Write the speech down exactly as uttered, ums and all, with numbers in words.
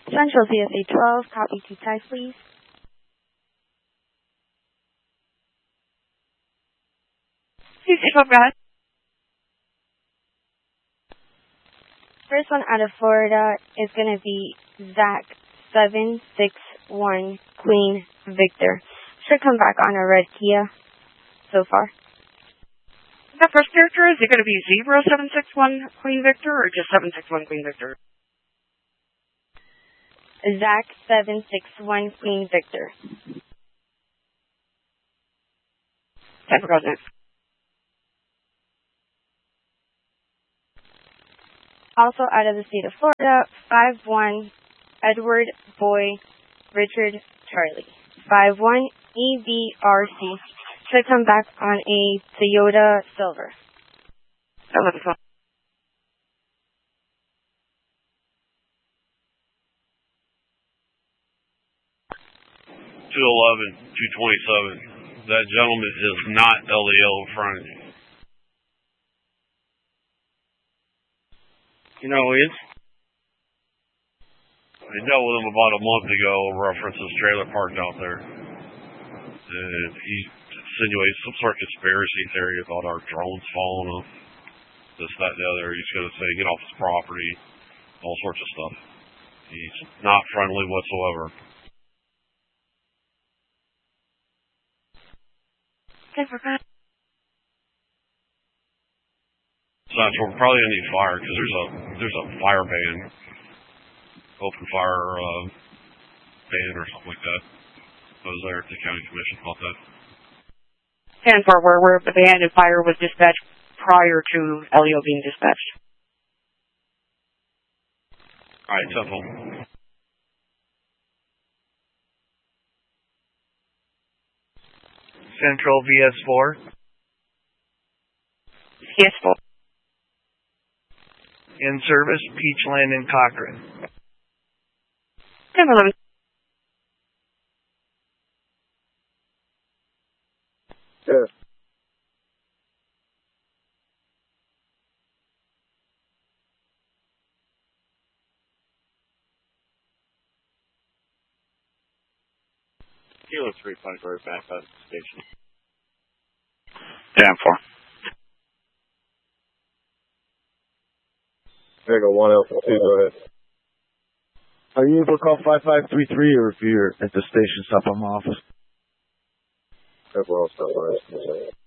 Central V S A twelve, copy to type, please. First one out of Florida is going to be Zach seven six one Queen Victor. Should come back on a red Kia so far. The first character, is it going to be zero seven six one Queen Victor or just seven six one Queen Victor? Zach seven six one Queen Victor. ten for next. Also out of the state of Florida, five one Edward Boy Richard Charlie. five one E V R C. Should come back on a Toyota Silver. two eleven, two twenty-seven. That gentleman is not L E L in front of you. You know who he is? I dealt with him about a month ago, reference his trailer parked out there. And he insinuates some sort of conspiracy theory about our drones falling off. This, that, and the other. He's going to say, get off his property. All sorts of stuff. He's not friendly whatsoever. Central, we're probably gonna need fire because there's a there's a fire ban, open fire uh, ban or something like that. I was there at the county commission about that. ten for where where the ban and fire was dispatched prior to L E O being dispatched. All right, Temple. Central V S four. V S four. In service, Peachland and Cochran. ten eleven. Yeah. Kilo three five right back out of the station. ten four. There you go, one Alpha two, go ahead. Are you able to call five five three three, or if you're at the station, stop by my office? Everyone else, stop by.